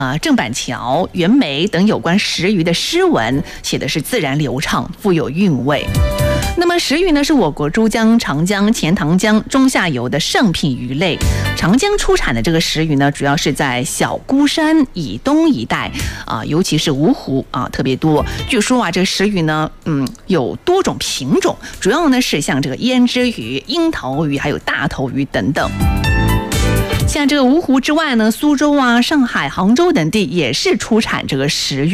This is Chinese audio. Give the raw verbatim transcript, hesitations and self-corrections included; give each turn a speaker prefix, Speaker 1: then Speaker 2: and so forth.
Speaker 1: 啊、郑板桥、袁枚等有关石鱼的诗文，写的是自然流畅，富有韵味。那么石鱼呢，是我国珠江、长江、钱塘江中下游的圣品鱼类。长江出产的这个石鱼呢，主要是在小孤山以东一带啊，尤其是芜湖啊特别多。据说啊，这个石鱼呢，嗯，有多种品种，主要呢是像这个胭脂鱼、樱桃鱼，还有大头鱼等等。像这个芜湖之外呢，苏州啊、上海、杭州等地也是出产这个石鱼。